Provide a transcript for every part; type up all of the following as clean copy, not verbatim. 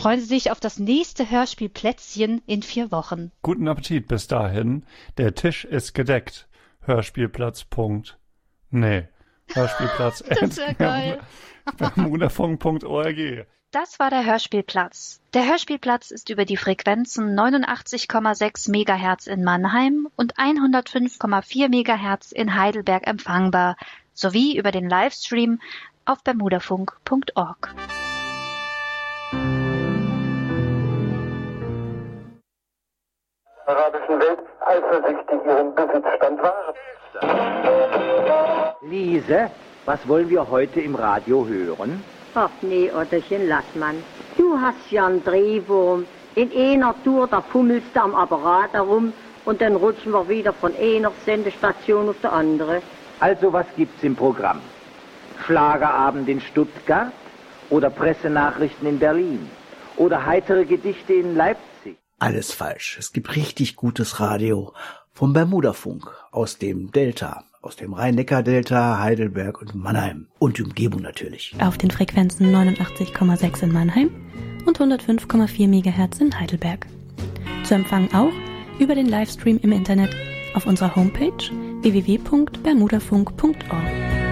Freuen Sie sich auf das nächste Hörspielplätzchen in 4 Wochen. Guten Appetit bis dahin. Der Tisch ist gedeckt. Hörspielplatz. Hörspielplatz. Das wäre geil. bermudafunk.org. Das war der Hörspielplatz. Der Hörspielplatz ist über die Frequenzen 89,6 MHz in Mannheim und 105,4 MHz in Heidelberg empfangbar, sowie über den Livestream auf bermudafunk.org. Arabischen Welt eifersüchtig ihren Besitzstand wahren. Lise, was wollen wir heute im Radio hören? Ach nee, Otterchen, lass man. Du hast ja einen Drehwurm. In einer Tour, da fummelst du am Apparat herum und dann rutschen wir wieder von einer Sendestation auf die andere. Also was gibt's im Programm? Schlagerabend in Stuttgart oder Pressenachrichten in Berlin oder heitere Gedichte in Leipzig? Alles falsch. Es gibt richtig gutes Radio vom Bermudafunk aus dem Delta. Aus dem Rhein-Neckar-Delta, Heidelberg und Mannheim. Und die Umgebung natürlich. Auf den Frequenzen 89,6 in Mannheim und 105,4 MHz in Heidelberg. Zu empfangen auch über den Livestream im Internet auf unserer Homepage www.bermudafunk.org.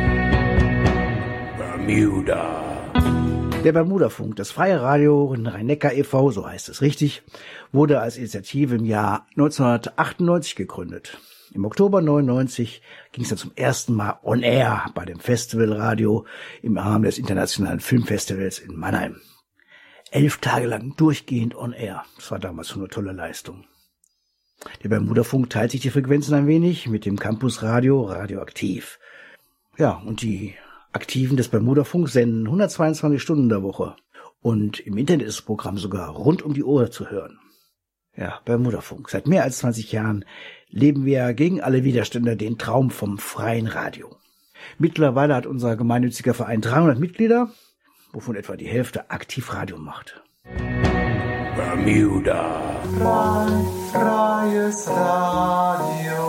Bermuda. Der Bermudafunk, das freie Radio in Rhein-Neckar e.V., so heißt es richtig, wurde als Initiative im Jahr 1998 gegründet. Im Oktober 1999 ging es dann zum ersten Mal on air bei dem Festivalradio im Rahmen des Internationalen Filmfestivals in Mannheim. 11 Tage lang durchgehend on air. Das war damals schon eine tolle Leistung. Der Bermudafunk teilt sich die Frequenzen ein wenig mit dem Campusradio Radioaktiv. Ja, und die Aktiven des Bermudafunk senden 122 Stunden in der Woche. Und im Internet ist das Programm sogar rund um die Uhr zu hören. Ja, Bermudafunk. Seit mehr als 20 Jahren leben wir gegen alle Widerstände den Traum vom freien Radio. Mittlerweile hat unser gemeinnütziger Verein 300 Mitglieder, wovon etwa die Hälfte aktiv Radio macht. Bermuda. Freies Radio.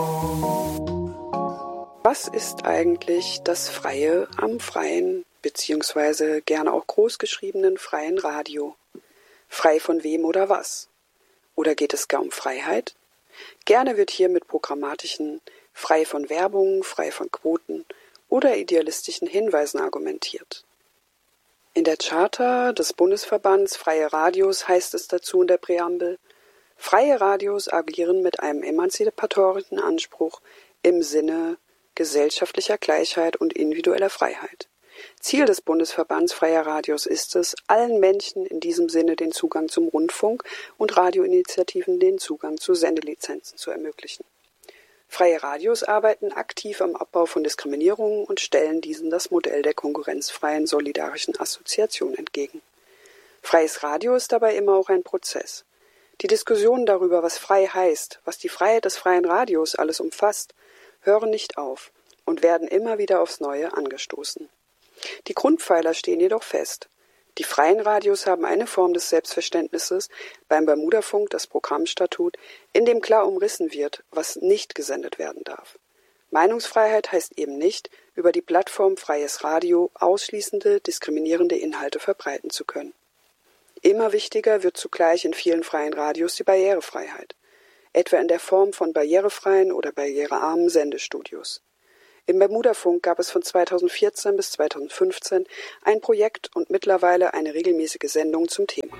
Was ist eigentlich das Freie am freien, beziehungsweise gerne auch großgeschriebenen freien Radio? Frei von wem oder was? Oder geht es gar um Freiheit? Gerne wird hier mit programmatischen, frei von Werbung, frei von Quoten oder idealistischen Hinweisen argumentiert. In der Charta des Bundesverbands Freie Radios heißt es dazu in der Präambel: Freie Radios agieren mit einem emanzipatorischen Anspruch im Sinne gesellschaftlicher Gleichheit und individueller Freiheit. Ziel des Bundesverbands Freier Radios ist es, allen Menschen in diesem Sinne den Zugang zum Rundfunk und Radioinitiativen den Zugang zu Sendelizenzen zu ermöglichen. Freie Radios arbeiten aktiv am Abbau von Diskriminierungen und stellen diesen das Modell der konkurrenzfreien solidarischen Assoziation entgegen. Freies Radio ist dabei immer auch ein Prozess. Die Diskussionen darüber, was frei heißt, was die Freiheit des freien Radios alles umfasst, hören nicht auf und werden immer wieder aufs Neue angestoßen. Die Grundpfeiler stehen jedoch fest. Die freien Radios haben eine Form des Selbstverständnisses, beim Bermudafunk das Programmstatut, in dem klar umrissen wird, was nicht gesendet werden darf. Meinungsfreiheit heißt eben nicht, über die Plattform Freies Radio ausschließende, diskriminierende Inhalte verbreiten zu können. Immer wichtiger wird zugleich in vielen freien Radios die Barrierefreiheit, etwa in der Form von barrierefreien oder barrierearmen Sendestudios. Im Bermudafunk gab es von 2014 bis 2015 ein Projekt und mittlerweile eine regelmäßige Sendung zum Thema.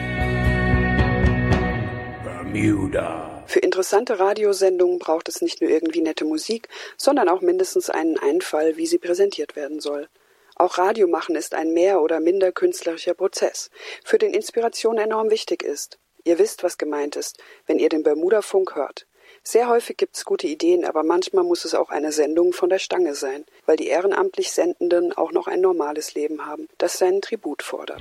Bermuda. Für interessante Radiosendungen braucht es nicht nur irgendwie nette Musik, sondern auch mindestens einen Einfall, wie sie präsentiert werden soll. Auch Radiomachen ist ein mehr oder minder künstlerischer Prozess, für den Inspiration enorm wichtig ist. Ihr wisst, was gemeint ist, wenn ihr den Bermudafunk hört. Sehr häufig gibt's gute Ideen, aber manchmal muss es auch eine Sendung von der Stange sein, weil die ehrenamtlich Sendenden auch noch ein normales Leben haben, das seinen Tribut fordert.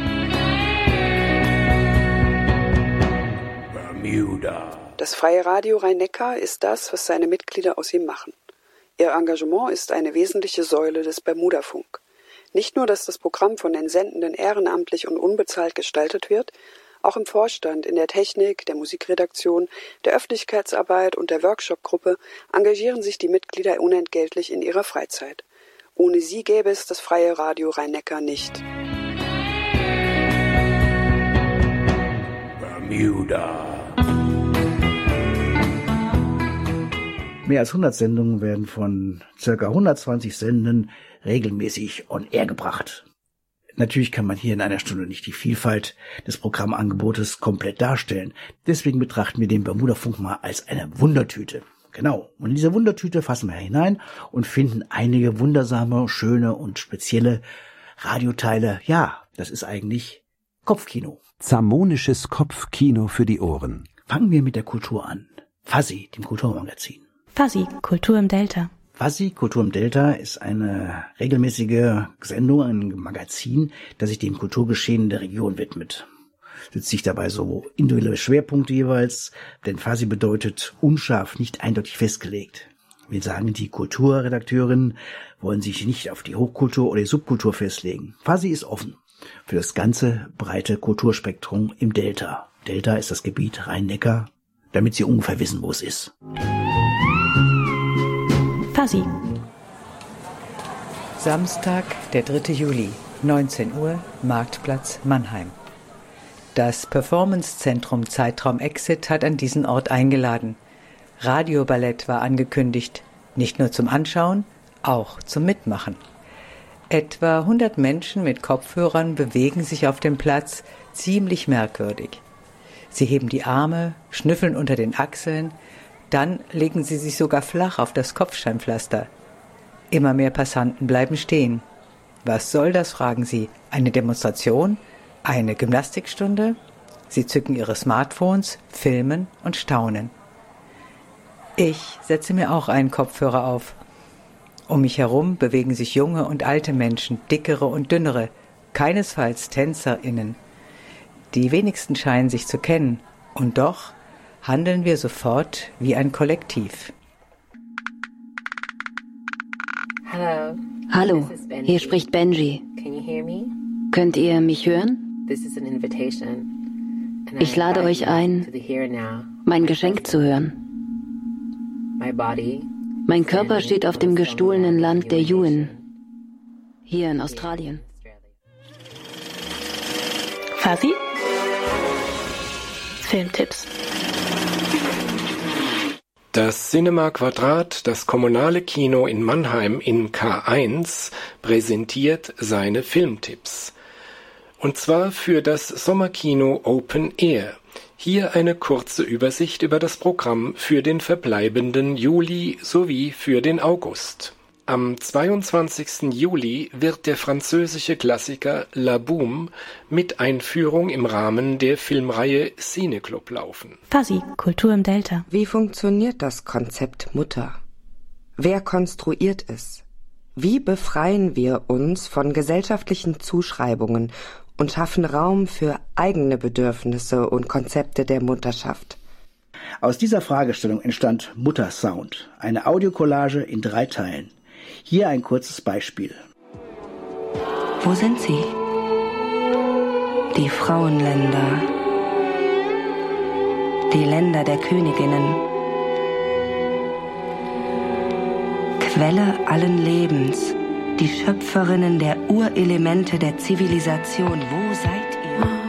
Bermuda. Das Freie Radio Rhein-Neckar ist das, was seine Mitglieder aus ihm machen. Ihr Engagement ist eine wesentliche Säule des Bermudafunk. Nicht nur, dass das Programm von den Sendenden ehrenamtlich und unbezahlt gestaltet wird, auch im Vorstand, in der Technik, der Musikredaktion, der Öffentlichkeitsarbeit und der Workshop-Gruppe engagieren sich die Mitglieder unentgeltlich in ihrer Freizeit. Ohne sie gäbe es das Freie Radio Rhein-Neckar nicht. Judah. Mehr als 100 Sendungen werden von ca. 120 Sendern regelmäßig on air gebracht. Natürlich kann man hier in einer Stunde nicht die Vielfalt des Programmangebotes komplett darstellen. Deswegen betrachten wir den Bermudafunk mal als eine Wundertüte. Genau. Und in diese Wundertüte fassen wir hinein und finden einige wundersame, schöne und spezielle Radioteile. Ja, das ist eigentlich Kopfkino. Zamonisches Kopfkino für die Ohren. Fangen wir mit der Kultur an. Fuzzy, dem Kulturmagazin. Fuzzy, Kultur im Delta. Fuzzy, Kultur im Delta ist eine regelmäßige Sendung, ein Magazin, das sich dem Kulturgeschehen der Region widmet. Setzt sich dabei so individuelle Schwerpunkte jeweils, denn Fuzzy bedeutet unscharf, nicht eindeutig festgelegt. Wir sagen, die Kulturredakteurinnen wollen sich nicht auf die Hochkultur oder die Subkultur festlegen. Fuzzy ist offen für das ganze breite Kulturspektrum im Delta. Delta ist das Gebiet Rhein-Neckar, damit Sie ungefähr wissen, wo es ist. Fuzzy. Samstag, der 3. Juli, 19 Uhr, Marktplatz Mannheim. Das Performancezentrum Zeitraum Exit hat an diesen Ort eingeladen. Radioballett war angekündigt, nicht nur zum Anschauen, auch zum Mitmachen. Etwa 100 Menschen mit Kopfhörern bewegen sich auf dem Platz, ziemlich merkwürdig. Sie heben die Arme, schnüffeln unter den Achseln, dann legen sie sich sogar flach auf das Kopfsteinpflaster. Immer mehr Passanten bleiben stehen. Was soll das, fragen sie. Eine Demonstration? Eine Gymnastikstunde? Sie zücken ihre Smartphones, filmen und staunen. Ich setze mir auch einen Kopfhörer auf. Um mich herum bewegen sich junge und alte Menschen, dickere und dünnere, keinesfalls TänzerInnen. Die wenigsten scheinen sich zu kennen, und doch handeln wir sofort wie ein Kollektiv. Hallo, hier spricht Benji. Könnt ihr mich hören? Ich lade euch ein, mein Geschenk zu hören. Mein Körper steht auf dem gestohlenen Land der Yuin, hier in Australien. Fuzzy? Filmtipps. Das Cinema Quadrat, das kommunale Kino in Mannheim in K1, präsentiert seine Filmtipps. Und zwar für das Sommerkino Open Air. Hier eine kurze Übersicht über das Programm für den verbleibenden Juli sowie für den August. Am 22. Juli wird der französische Klassiker La Boum mit Einführung im Rahmen der Filmreihe Cineclub laufen. Fuzzy, Kultur im Delta. Wie funktioniert das Konzept Mutter? Wer konstruiert es? Wie befreien wir uns von gesellschaftlichen Zuschreibungen und schaffen Raum für eigene Bedürfnisse und Konzepte der Mutterschaft? Aus dieser Fragestellung entstand Muttersound, eine Audiokollage in 3 Teilen. Hier ein kurzes Beispiel. Wo sind sie? Die Frauenländer. Die Länder der Königinnen. Quelle allen Lebens. Die Schöpferinnen der Urelemente der Zivilisation. Wo seid ihr?